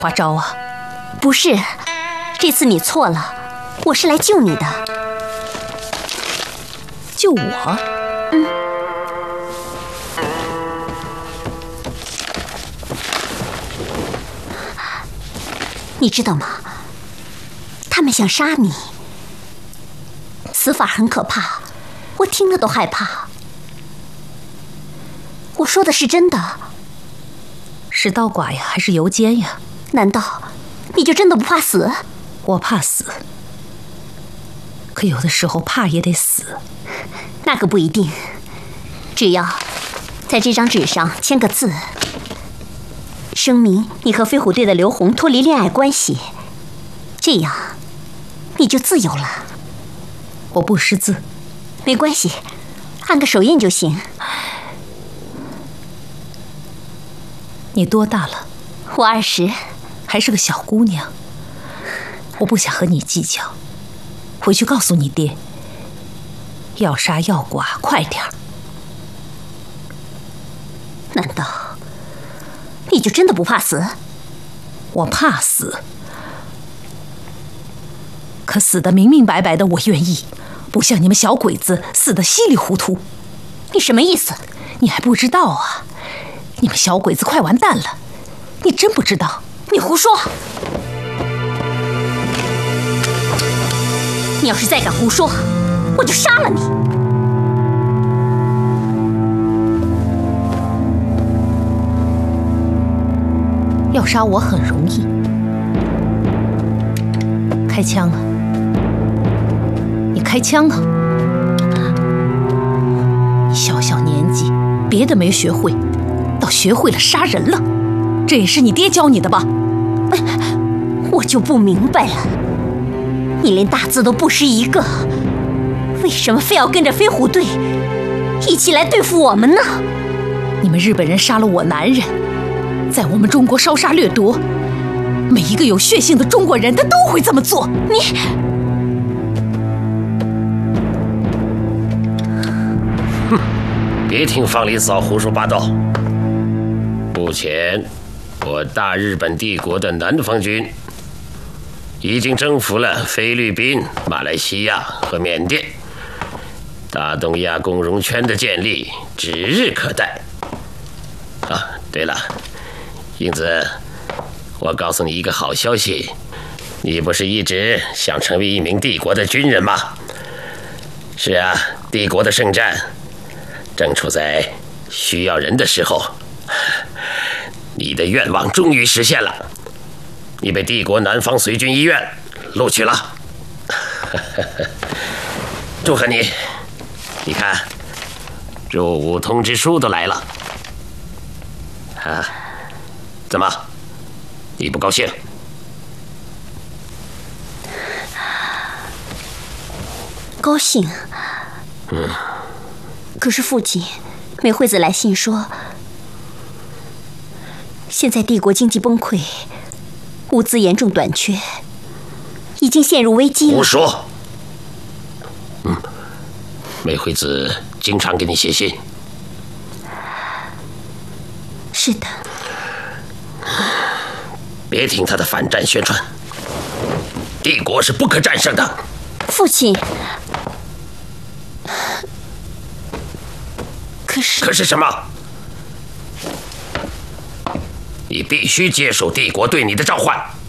花招啊！ 不是，这次你错了，我是来救你的。 救我？ 你知道吗？他们想杀你，死法很可怕，我听了都害怕。我说的是真的。 是刀剐呀，还是油煎呀？ 难道你就真的不怕死？ 我怕死，可有的时候怕也得死。 那个不一定，只要在这张纸上签个字，声明你和飞虎队的刘红脱离恋爱关系，这样你就自由了。 我不识字。 没关系，按个手印就行。 你多大了？ 我20， 还是个小姑娘。我不想和你计较，回去告诉你爹，要杀要剐，快点儿。 难道你就真的不怕死？ 我怕死，可死得明明白白的，我愿意，不像你们小鬼子死得稀里糊涂。 你什么意思？ 你还不知道啊？你们小鬼子快完蛋了，你真不知道？ 你胡说！你要是再敢胡说，我就杀了你！ 要杀我很容易，开枪啊！你开枪啊！你小小年纪，别的没学会，倒学会了杀人了，这也是你爹教你的吧？ 我就不明白了，你连大字都不识一个，为什么非要跟着飞虎队一起来对付我们呢？ 你们日本人杀了我男人，在我们中国烧杀掠夺，每一个有血性的中国人，他都会这么做。 别听方里嫂胡说八道。目前，我大日本帝国的南方军已经征服了菲律宾、马来西亚和缅甸，大东亚共荣圈的建立指日可待。啊，对了，英子，我告诉你一个好消息，你不是一直想成为一名帝国的军人吗？是啊，帝国的圣战正处在需要人的时候，你的愿望终于实现了，你被帝国南方随军医院录取了。祝贺你！你看，入伍通知书都来了。啊，怎么？你不高兴？ 高兴。可是父亲，美惠子来信说，现在帝国经济崩溃，物资严重短缺，已经陷入危机了。 胡说！美惠子经常给你写信。 是的。 别听他的反战宣传，帝国是不可战胜的。 父亲， 可是什么？你必须接受帝国对你的召唤。